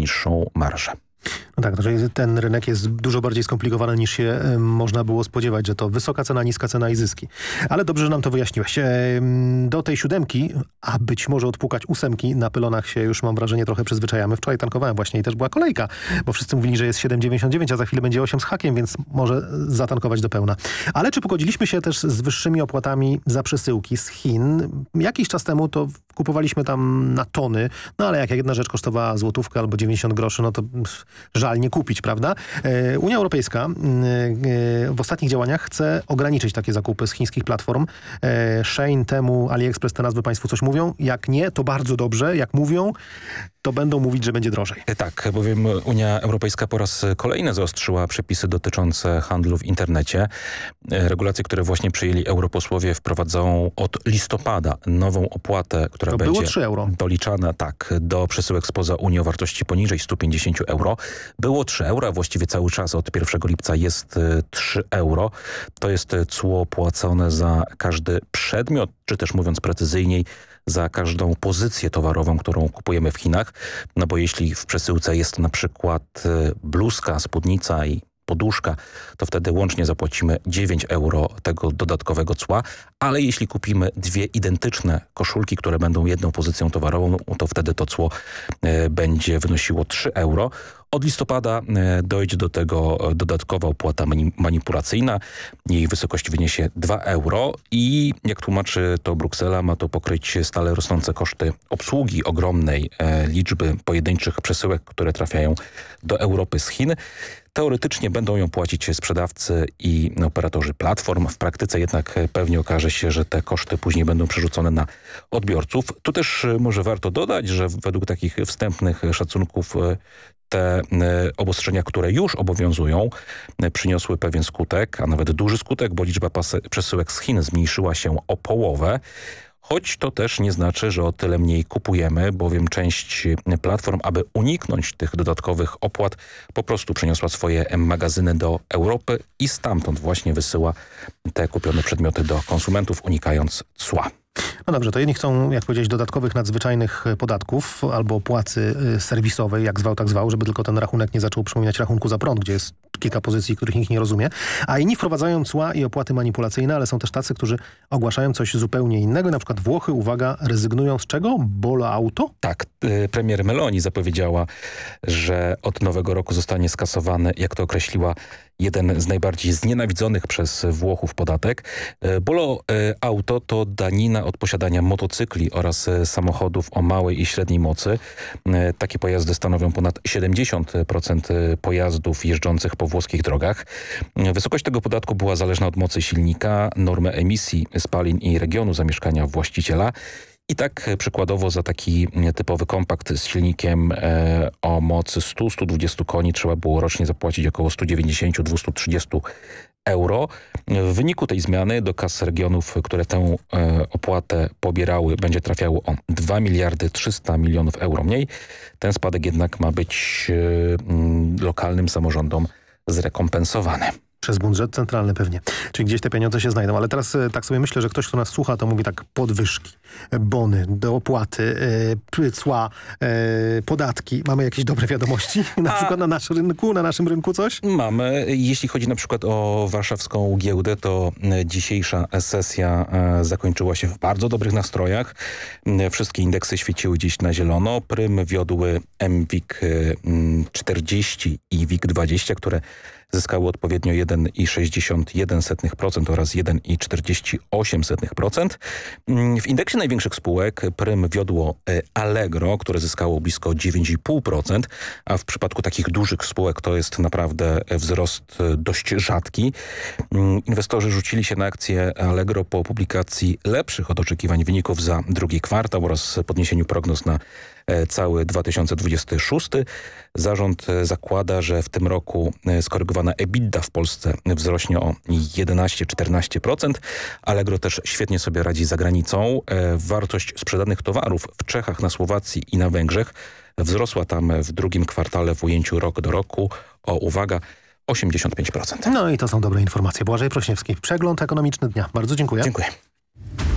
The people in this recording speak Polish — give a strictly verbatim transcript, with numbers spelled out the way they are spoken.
niższą marżę. No tak, że ten rynek jest dużo bardziej skomplikowany niż się y, można było spodziewać, że to wysoka cena, niska cena i zyski. Ale dobrze, że nam to wyjaśniłeś. E, do tej siódemki, a być może odpukać ósemki, na pylonach się już mam wrażenie trochę przyzwyczajamy. Wczoraj tankowałem właśnie i też była kolejka, bo wszyscy mówili, że jest siedem dziewięćdziesiąt dziewięć, a za chwilę będzie osiem z hakiem, więc może zatankować do pełna. Ale czy pogodziliśmy się też z wyższymi opłatami za przesyłki z Chin? Jakiś czas temu to kupowaliśmy tam na tony, no ale jak jedna rzecz kosztowała złotówkę albo dziewięćdziesiąt groszy, no to pff, żal nie kupić, prawda? E, Unia Europejska e, w ostatnich działaniach chce ograniczyć takie zakupy z chińskich platform. E, Shein, Temu, AliExpress, te nazwy państwu coś mówią. Jak nie, to bardzo dobrze. Jak mówią, to będą mówić, że będzie drożej. Tak, bowiem Unia Europejska po raz kolejny zaostrzyła przepisy dotyczące handlu w internecie. Regulacje, które właśnie przyjęli europosłowie, wprowadzą od listopada nową opłatę, która to będzie było trzy euro. doliczana tak, do przesyłek spoza Unii o wartości poniżej sto pięćdziesiąt euro. Było trzy euro, a właściwie cały czas od pierwszego lipca jest trzy euro. To jest cło płacone za każdy przedmiot, czy też mówiąc precyzyjniej, za każdą pozycję towarową, którą kupujemy w Chinach. No bo jeśli w przesyłce jest na przykład bluzka, spódnica i poduszka, to wtedy łącznie zapłacimy dziewięć euro tego dodatkowego cła, ale jeśli kupimy dwie identyczne koszulki, które będą jedną pozycją towarową, to wtedy to cło e, będzie wynosiło trzy euro. Od listopada e, dojdzie do tego dodatkowa opłata mani manipulacyjna. Jej wysokość wyniesie dwa euro i jak tłumaczy to Bruksela, ma to pokryć stale rosnące koszty obsługi ogromnej e, liczby pojedynczych przesyłek, które trafiają do Europy z Chin. Teoretycznie będą ją płacić sprzedawcy i operatorzy platform. W praktyce jednak pewnie okaże się, że te koszty później będą przerzucone na odbiorców. Tu też może warto dodać, że według takich wstępnych szacunków te obostrzenia, które już obowiązują, przyniosły pewien skutek, a nawet duży skutek, bo liczba przesyłek z Chin zmniejszyła się o połowę. Choć to też nie znaczy, że o tyle mniej kupujemy, bowiem część platform, aby uniknąć tych dodatkowych opłat, po prostu przeniosła swoje magazyny do Europy i stamtąd właśnie wysyła te kupione przedmioty do konsumentów, unikając cła. No dobrze, to jedni chcą, jak powiedzieć, dodatkowych nadzwyczajnych podatków albo płacy serwisowej, jak zwał, tak zwał, żeby tylko ten rachunek nie zaczął przypominać rachunku za prąd, gdzie jest kilka pozycji, których nikt nie rozumie. A inni wprowadzają cła i opłaty manipulacyjne, ale są też tacy, którzy ogłaszają coś zupełnie innego. Na przykład Włochy, uwaga, rezygnują z czego? Bolo auto? Tak, y, premier Meloni zapowiedziała, że od nowego roku zostanie skasowany, jak to określiła, jeden z najbardziej znienawidzonych przez Włochów podatek. Bolo auto to danina od posiadania motocykli oraz samochodów o małej i średniej mocy. Takie pojazdy stanowią ponad siedemdziesiąt procent pojazdów jeżdżących po włoskich drogach. Wysokość tego podatku była zależna od mocy silnika, normy emisji spalin i regionu zamieszkania właściciela. I tak przykładowo za taki typowy kompakt z silnikiem e, o mocy sto do stu dwudziestu koni trzeba było rocznie zapłacić około sto dziewięćdziesiąt do dwustu trzydziestu euro. W wyniku tej zmiany do kas regionów, które tę e, opłatę pobierały, będzie trafiało o dwa miliardy trzysta milionów euro mniej. Ten spadek jednak ma być e, m, lokalnym samorządom zrekompensowany. Przez budżet centralny pewnie. Czyli gdzieś te pieniądze się znajdą. Ale teraz tak sobie myślę, że ktoś, kto nas słucha, to mówi tak: podwyżki, bony, dopłaty, yy, cła, yy, podatki. Mamy jakieś dobre wiadomości? Na A... przykład na naszym rynku, na naszym rynku coś? Mamy. Jeśli chodzi na przykład o warszawską giełdę, to dzisiejsza sesja zakończyła się w bardzo dobrych nastrojach. Wszystkie indeksy świeciły dziś na zielono. Prym wiodły M W I K czterdzieści i W I K dwadzieścia, które zyskały odpowiednio jeden i sześćdziesiąt jeden procent oraz jeden i czterdzieści osiem procent. W indeksie największych spółek prym wiodło Allegro, które zyskało blisko dziewięć i pół procent, a w przypadku takich dużych spółek to jest naprawdę wzrost dość rzadki. Inwestorzy rzucili się na akcję Allegro po publikacji lepszych od oczekiwań wyników za drugi kwartał oraz podniesieniu prognoz na cały dwa tysiące dwudziesty szósty. Zarząd zakłada, że w tym roku skorygowana EBITDA w Polsce wzrośnie o jedenaście do czternastu procent. Allegro też świetnie sobie radzi za granicą. Wartość sprzedanych towarów w Czechach, na Słowacji i na Węgrzech wzrosła tam w drugim kwartale w ujęciu rok do roku o, uwaga, osiemdziesiąt pięć procent. No i to są dobre informacje. Błażej Prośniewski, przegląd ekonomiczny dnia. Bardzo dziękuję. Dziękuję.